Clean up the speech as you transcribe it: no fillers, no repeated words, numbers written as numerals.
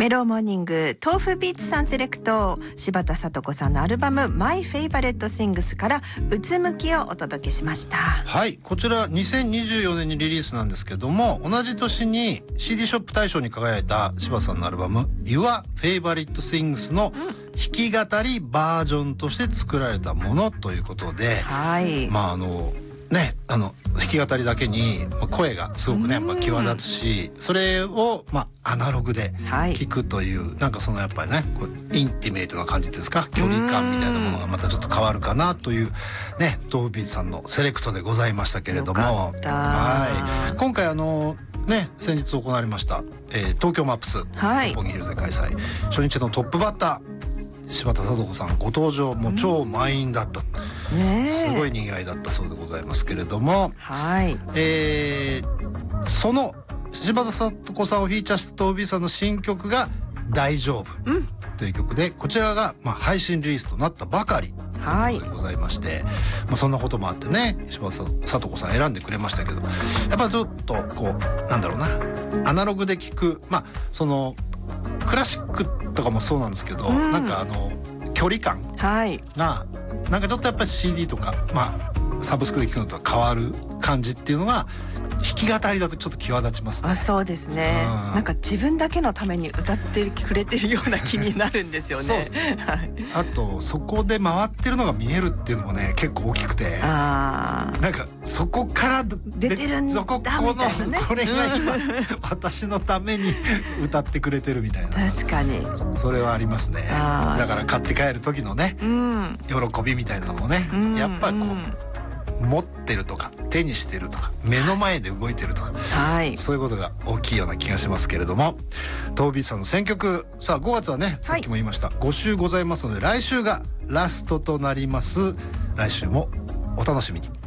メローモーニング豆腐ビーツさんセレクト、柴田聡子さんのアルバム My Favorite Things からうつむきをお届けしました。 はい、こちら2024年にリリースなんですけども、同じ年に CD ショップ大賞に輝いた柴田さんのアルバム Your Favorite Things の弾き語りバージョンとして作られたものということで、 はい、 弾き語りだけに声がすごくねやっぱ際立つし、それをアナログで聞くという、なんかそのやっぱりねこうインティメートな感じですか、距離感みたいなものがまたちょっと変わるかなというね、豆腐ビーツさんのセレクトでございましたけれども、はい、今回先日行われました、東京マップス六本木ヒルズで開催、初日のトップバッター柴田聡子さんご登場、もう超満員だった、すごい賑わいだったそうでございますけれども、 はい、 その柴田聡子さんをフィーチャーした豆腐ビーツさんの新曲が「大丈夫」という曲で、こちらが配信リリースとなったばかりということでございまして、そんなこともあってね柴田聡子さん選んでくれましたけど、やっぱりちょっとこうなんだろうな、アナログで聴くそのクラシックとかもそうなんですけど、なんか距離感がなんかちょっとやっぱり CD とかサブスクで聴くのとは変わる感じっていうのが弾き語りだとちょっと際立ちますね。 そうですね、なんか自分だけのために歌ってくれてるような気になるんですよね。そうですねあとそこで回ってるのが見えるっていうのもね結構大きくて、なんかそこから出てるんだみたいなね、 これが今私のために歌ってくれてるみたいな、 確かにそれはありますね。だから買って帰る時のね、喜びみたいなのもね、やっぱこう持ってるとか手にしてるとか目の前で動いてるとか、そういうことが大きいような気がしますけれども、豆腐ビーツさんの選曲、さあ5月はねさっきも言いました、5週ございますので来週がラストとなります。来週もお楽しみに。